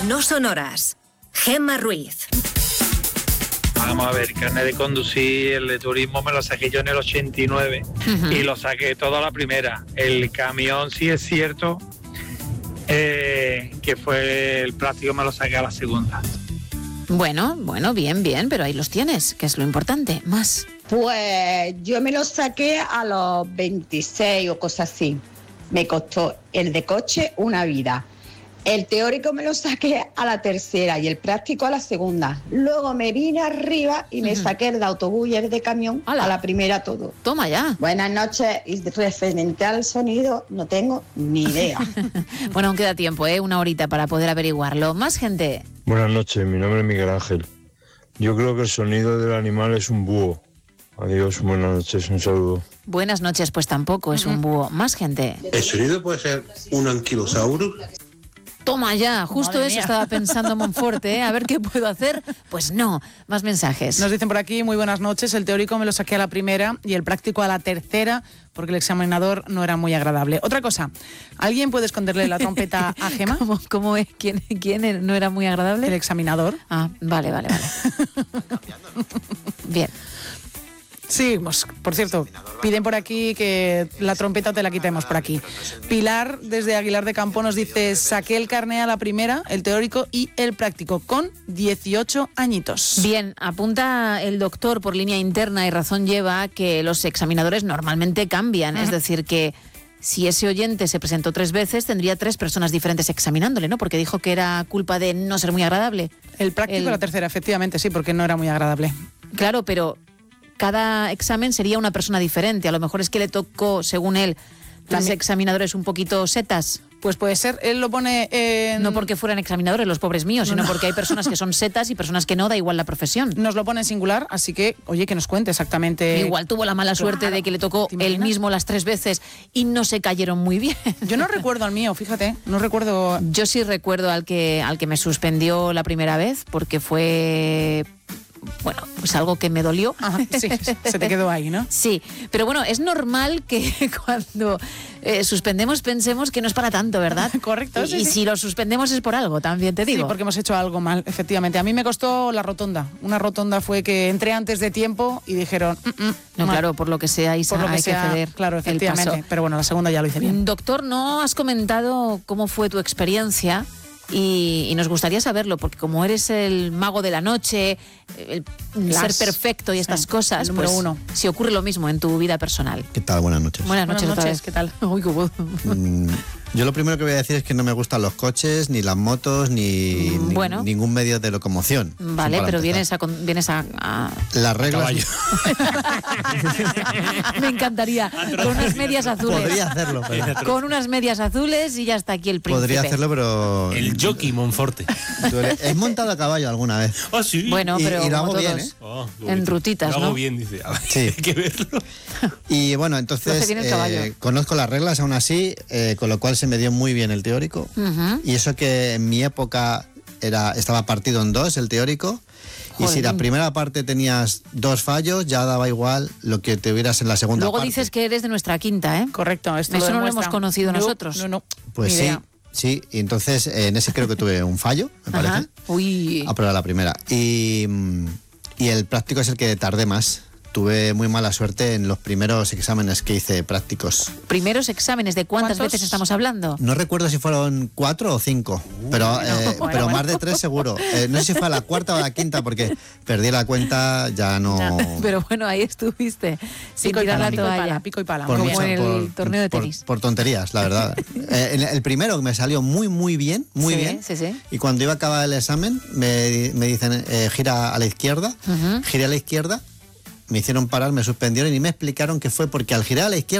No sonoras. Gemma Ruiz. Vamos a ver, carnet de conducir, el de turismo me lo saqué yo en el 89 y lo saqué todo a la primera. El camión sí es cierto que fue el práctico, me lo saqué a la segunda. Bueno, bien, pero ahí los tienes, que es lo importante. Más. Pues yo me lo saqué a los 26 o cosas así. Me costó el de coche una vida. El teórico me lo saqué a la tercera y el práctico a la segunda. Luego me vine arriba y me saqué el de autobús y el de camión a la primera todo. Toma ya. Buenas noches, y referente al sonido no tengo ni idea. Bueno, aún queda tiempo, una horita para poder averiguarlo. Más gente. Buenas noches, mi nombre es Miguel Ángel. Yo creo que el sonido del animal es un búho. Adiós, buenas noches, un saludo. Buenas noches, pues tampoco es un búho. Más gente. ¿El sonido puede ser un anquilosaurus? Toma ya, justo Madre eso mía. estaba pensando Monforte, A ver qué puedo hacer. Pues no, más mensajes. Nos dicen por aquí, muy buenas noches, el teórico me lo saqué a la primera y el práctico a la tercera porque el examinador no era muy agradable. Otra cosa, ¿alguien puede esconderle la trompeta a Gemma? ¿Cómo es? ¿Quién no era muy agradable? El examinador. Ah, vale. Bien. Sí, pues, por cierto, piden por aquí que la trompeta te la quitemos por aquí. Pilar, desde Aguilar de Campo, nos dice, saqué el carné a la primera, el teórico y el práctico, con 18 añitos. Bien, apunta el doctor por línea interna y razón lleva que los examinadores normalmente cambian, es decir, que si ese oyente se presentó 3 veces, tendría 3 personas diferentes examinándole, ¿no? Porque dijo que era culpa de no ser muy agradable. El práctico a la tercera, efectivamente, sí, porque no era muy agradable. Claro, pero cada examen sería una persona diferente. A lo mejor es que le tocó, según él, 3 examinadores un poquito setas. Pues puede ser, él lo pone en... No porque fueran examinadores, los pobres míos, sino porque hay personas que son setas y personas que no, da igual la profesión. Nos lo pone en singular, así que, oye, que nos cuente exactamente... Igual tuvo la mala suerte de que le tocó él mismo las 3 veces y no se cayeron muy bien. Yo no recuerdo al mío, fíjate, no recuerdo... Yo sí recuerdo al que me suspendió la primera vez, porque fue... Bueno, pues algo que me dolió. Ajá, sí, se te quedó ahí, ¿no? Sí, pero bueno, es normal que cuando suspendemos pensemos que no es para tanto, ¿verdad? Correcto, Y si lo suspendemos es por algo, también te digo. Sí, porque hemos hecho algo mal, efectivamente. A mí me costó la rotonda. Una rotonda fue que entré antes de tiempo y dijeron... No, claro, por lo que sea, Isa, por lo que hay sea, que ceder claro, el efectivamente. paso. Pero bueno, la segunda ya lo hice bien. Doctor, no has comentado cómo fue tu experiencia y nos gustaría saberlo, porque como eres el mago de la noche, el ser perfecto y estas cosas, el número pues, uno. si ocurre lo mismo en tu vida personal. ¿Qué tal? Buenas noches. Buenas noches otra vez. ¿Qué tal? Uy, qué voz. Yo lo primero que voy a decir es que no me gustan los coches, ni las motos, ni Bueno. ningún medio de locomoción. Vale, Para pero empezar. vienes a... Las reglas... Me encantaría. Con unas medias azules. Podría hacerlo. Con unas medias azules y ya está aquí el príncipe. Podría hacerlo, pero... El jockey Monforte. ¿He montado a caballo alguna vez? Ah, sí. Bueno, pero y lo como hago bien, todos, ¿eh? Oh, qué en bonito. rutitas, Lo hago ¿no? bien, dice. A ver, Sí. hay que verlo. Y bueno, Lo entonces hace bien el caballo. conozco las reglas aún así, con lo cual se me dio muy bien el teórico. Ujú. Y eso que en mi época estaba partido en 2 el teórico. Y si la Jolín. primera parte tenías 2 fallos, ya daba igual lo que tuvieras en la segunda Luego parte. dices que eres de nuestra quinta, ¿eh? Correcto. Esto Eso no lo demuestra. hemos conocido nosotros. No. Pues Ni sí, idea. sí. Y entonces en ese creo que tuve un fallo, me Ajá. parece. Uy. A probar la primera. Y el práctico es el que tardé más. Tuve muy mala suerte en los primeros exámenes que hice prácticos. Primeros exámenes, ¿de cuántas ¿Cuántos? veces estamos hablando? No recuerdo si fueron 4 o 5, pero más de 3 seguro. No sé si fue a la cuarta o a la quinta, porque perdí la cuenta, ya no... Pero bueno, ahí estuviste, sin Pico y tirar pala, la pico y toalla. pala, pico y pala. Por como mucho- en el torneo de por- tenis. por tonterías, la verdad. El primero me salió muy bien, muy Sí, bien. sí. Y cuando iba a acabar el examen, me dicen, gira a la izquierda. Ujú. Giré a la izquierda, me hicieron parar, me suspendieron y me explicaron que fue porque al girar a la izquierda